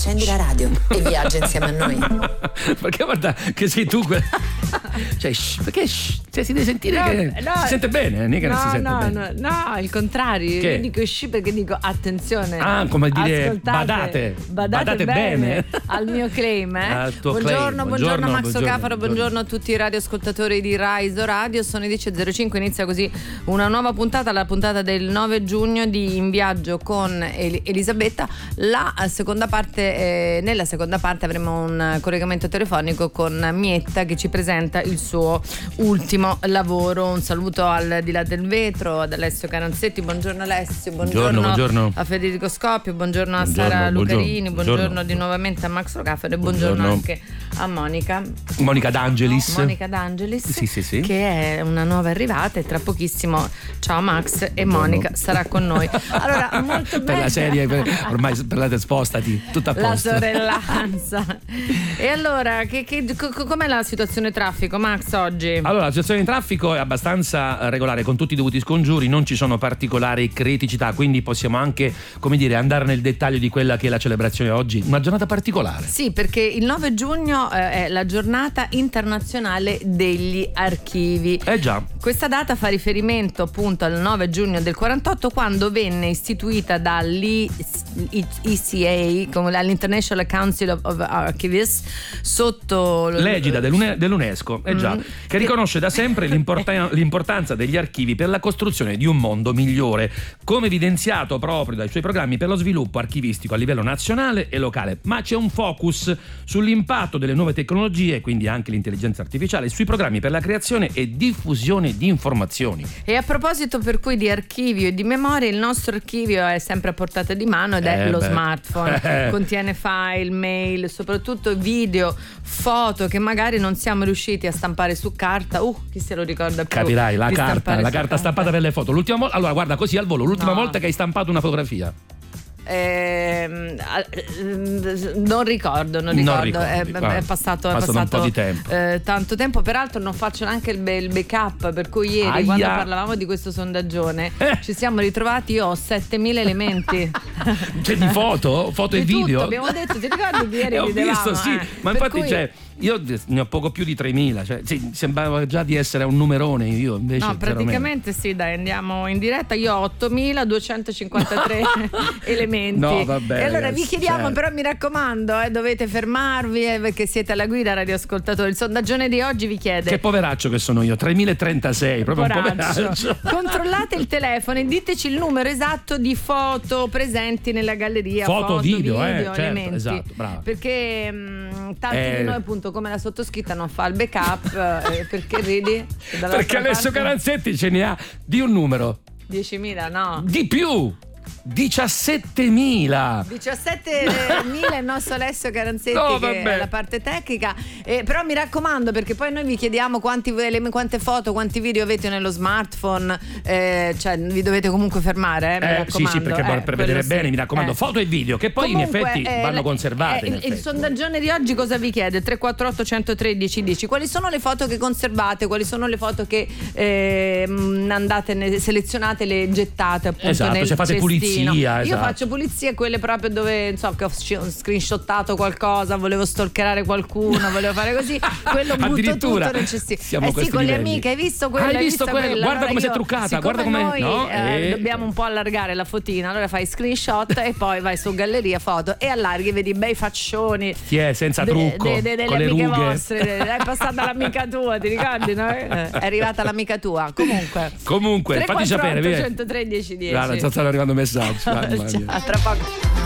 accendi la radio e viaggia insieme a noi. Perché guarda che sei tu cioè, perché cioè, si deve sentire che si sente bene, non si sente bene. No, il contrario. Che? Io dico perché dico attenzione. Ah, come dire, ascoltate, badate bene al mio claim, Al tuo buongiorno, claim. buongiorno Max buongiorno, Ocafaro, buongiorno a tutti i radioascoltatori di Rise Radio. Sono le 10.05, inizia così una nuova puntata, la puntata del 9 giugno di In Viaggio con Elisabetta. La seconda parte, nella seconda parte avremo un collegamento telefonico con Mietta che ci presenta il suo ultimo lavoro. Un saluto al di là del vetro ad Alessio Caranzetti. Buongiorno Alessio, buongiorno a Federico Scoppio, buongiorno a Sara Lucarini, buongiorno di nuovamente a Max Ocafaro e buongiorno anche a Monica D'Angelis, sì. che è una nuova arrivata e tra pochissimo ciao Max e Monica sarà con noi. Allora, molto bene per la serie ormai per la spostati tutta a posto, la sorellanza. E allora com'è la situazione traffico, Max, oggi? Allora, la situazione di traffico è abbastanza regolare, con tutti i dovuti scongiuri, non ci sono particolari criticità, quindi possiamo anche, come dire, andare nel dettaglio di quella che è la celebrazione oggi, una giornata particolare. Sì, perché il 9 giugno è la giornata internazionale degli archivi. Già. Questa data fa riferimento appunto al 9 giugno del 48, quando venne istituita dall'ECA, come l'International Council of Archivists, sotto l'egida dell'UNESCO, già, che riconosce da sempre l'importanza degli archivi per la costruzione di un mondo migliore, come evidenziato proprio dai suoi programmi per lo sviluppo archivistico a livello nazionale e locale. Ma c'è un focus sull'impatto delle nuove tecnologie, quindi anche l'intelligenza artificiale, sui programmi per la creazione e diffusione di informazioni. E a proposito per cui di archivio e di memoria, il nostro archivio è sempre a portata di mano ed è lo smartphone. Contiene file, mail, soprattutto video, foto che magari non siamo riusciti a stampare su carta. Chi se lo ricorda più? Capirai, la carta stampata per le foto. Allora guarda, così al volo, l'ultima volta che hai stampato una fotografia. Non ricordo. È passato un po' di tempo. Tanto tempo. Peraltro non faccio neanche il backup, per cui ieri quando parlavamo di questo sondaggione ci siamo ritrovati. Io ho 7.000 elementi. Cioè di foto e video. Abbiamo detto, ti ricordi che ieri ho ridevamo, visto, sì, ma infatti io ne ho poco più di 3.000, cioè sì, sembrava già di essere un numerone, io invece no, praticamente sì, dai, andiamo in diretta. Io ho 8.253 elementi. No, vabbè, e allora ragazzi, vi chiediamo, però mi raccomando, dovete fermarvi perché siete alla guida, radioascoltatori. Il sondaggione di oggi vi chiede: che poveraccio che sono io, 3.036, proprio un poveraccio. Controllate il telefono e diteci il numero esatto di foto presenti nella galleria, foto video, elementi, esatto, bravo. Perché tanti di noi, appunto, come la sottoscritta, non fa il backup. Perché ridi? Perché Alessio Caranzetti ce ne ha di un numero. 10.000, no? Di più! 17.000 il nostro Alessio Caranzetti, che è la parte tecnica. Però mi raccomando, perché poi noi vi chiediamo quante foto, quanti video avete nello smartphone, cioè vi dovete comunque fermare, mi raccomando. Sì, perché per vedere bene, sì. Mi raccomando, foto e video che poi comunque, in effetti vanno conservate. Il sondaggione di oggi cosa vi chiede? 348 113 10. Quali sono le foto che conservate? Quali sono le foto che andate selezionate, le gettate appunto nel se fate pulizia. Io faccio pulizia, quelle proprio dove che ho screenshottato qualcosa, volevo stalkerare qualcuno, volevo fare così, quello butto tutto nel cestino. Sì, con le amiche, hai visto quella? Hai visto quella? Guarda allora come sei truccata, guarda come noi dobbiamo un po' allargare la fotina, allora fai screenshot e poi vai su galleria foto e allarghi, vedi bei faccioni. Chi è senza trucco, delle con le amiche rughe. vostre, è passata l'amica tua, ti ricordi, no? È arrivata l'amica tua. Comunque fatti sapere, 113 10. Guarda, stanno arrivando messaggi. Ciao, tra poco.